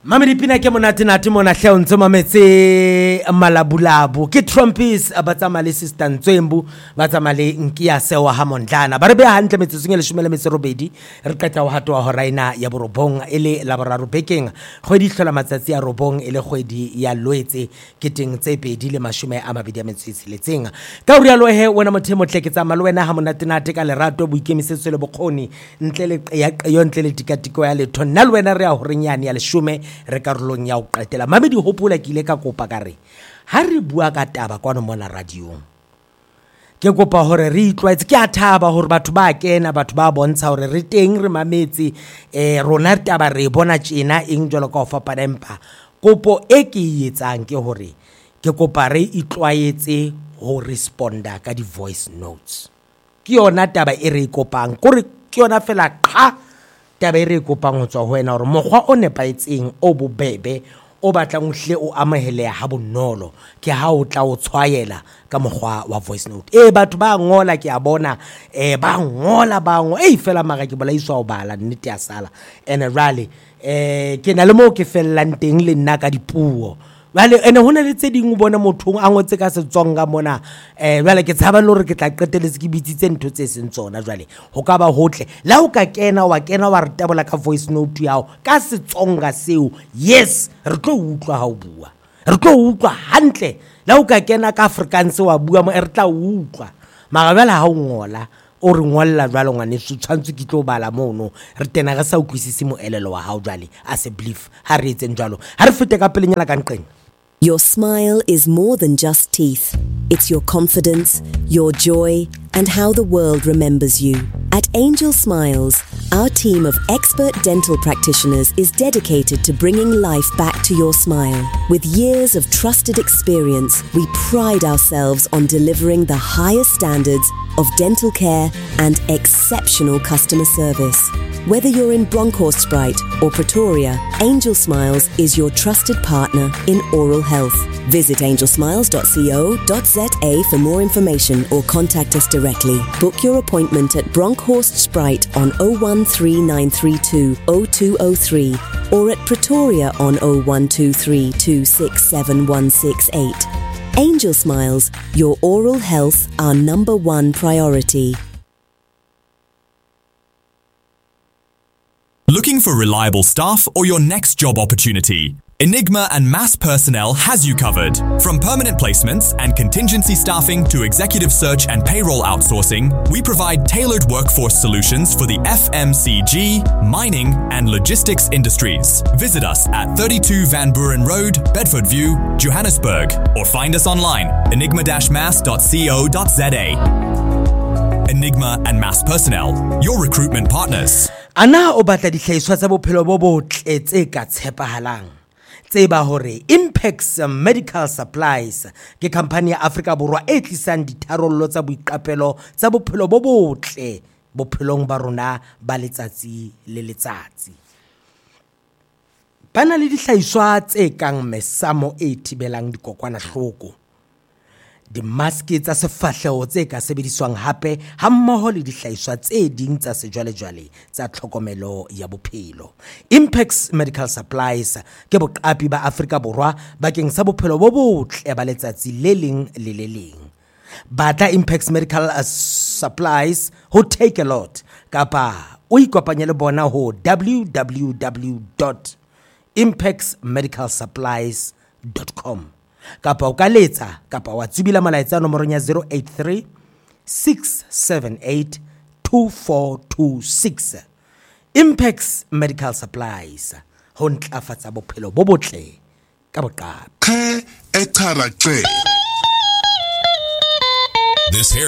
Mamedi pina ke monate mona hle o ntse mametse malabulabu ke Trumpis abatsama le sister Ntswembu batsama le Nkia Sewa ha Mondlana ba re be hantle metsetsong le 18 re qeta ho hatwa ho raina ya borobong ele la boraro bekeng kgwedi hlola matsatsi ya robong ele kgwedi ya Loetse ke teng tse pedi le 26 ka o rialo he wena motho motle ke tsa malwena ha monate ka lerato boikemisetso le bokgoni ntle le ya ntle le tikatiko ya letho nna le wena re a ho renyane ya 10 re karolong ya o qetela Mamedi hopola ke ile ka kopa ka re ha re bua ka taba kwano mona radio ke kopa hore re itlwaetse ke a thaba hore batho ba kena batho ba bontsha hore re teng re mametse rona taba re bona tjena eng jwalo ka ho fapana empa kopo e ke etsang ke hore ke kopa re itlwaetse ho responda ka di voice notes ke yona taba e re ikopang gore ke yona fela qha taba e re kopang ho tswa ho wena hore mokgwa o nepaetseng o bobebe o batlang hle o amahele ha bonolo ke ha o tla o tshwaela ka mokgwa wa voice note batho ba ngola ke a bona ba ngola bangwe fela mara ke bolaiswa ho bala nnete ya sala and rally ke na le mo ke fellang teng le nna ka dipuo Vale ene hona le tse ding o bona motho a ngotse ka Setsonga mona vale ke tshaba le hore ke tla qeteletse ke bitsitse ntho tse seng tsona jwale ho ka ba hotle la o ka kena wa re tabola ka voice note yao ka Setsonga seo yes re tlo utlwa ha o bua re tlo utlwa hantle la o ka kena ka Afrikaans wa bua mo re tla utlwa mara vela ha o ngola o re ngolla jwalo ngwane tshwantse ke tlo bala mono re tena ga sa utlwisise moelelo wa hao jwale as a belief ha re etseng jwalo ha re fete ka pelenyana ka nqeng. Your smile is more than just teeth. It's your confidence, your joy, and how the world remembers you. At Angel Smiles, our team of expert dental practitioners is dedicated to bringing life back to your smile. With years of trusted experience, we pride ourselves on delivering the highest standards of dental care and exceptional customer service. Whether you're in Bronkhorstspruit or Pretoria, Angel Smiles is your trusted partner in oral health. Visit angelsmiles.co.za for more information or contact us directly. Book your appointment at Bronkhorstspruit on 013932 0203 or at Pretoria on 0123 267168. Angel Smiles, your oral health, our #1 priority. Looking for reliable staff or your next job opportunity? Enigma and Mass Personnel has you covered. From permanent placements and contingency staffing to executive search and payroll outsourcing, we provide tailored workforce solutions for the FMCG, mining and logistics industries. Visit us at 32 Van Buren Road, Bedford View, Johannesburg, or find us online, enigma-mass.co.za. Enigma and Mass Personnel, your recruitment partners. Ana o batla dihlahiswa tsa bophelo bo botle tse ka tshepahalang tseba hore Impex Medical Supplies ke company ya Afrika Borwa e tlisang ditharollo tsa boiqapelo tsa bophelo bo botle bophelong ba rona ba letsatsi le letsatsi. Bana le dihlahiswa tse kang mesamo e thibelang dikokwanahloko di maske tsa sefahleho tse ka sebediswang hape ha mmoho le dihlahiswa tse ding tsa sejwalejwale tsa tlhokomelo ya bophelo. Impex Medical Supplies ke boqapi ba Afrika Borwa bakeng sa bophelo bo botle ba letsatsi le leng le le leng. Batla Impex Medical Supplies ho Take a Lot kapa o ikopanye le bona ho www.impexmedicalsupplies.com kapa o ka letsa kapa wa tsibila malaetsa nomoro ya 083 678 2426. Impex Medical Supplies ho ntlafatsa bophelo bo botle ka boqapi. This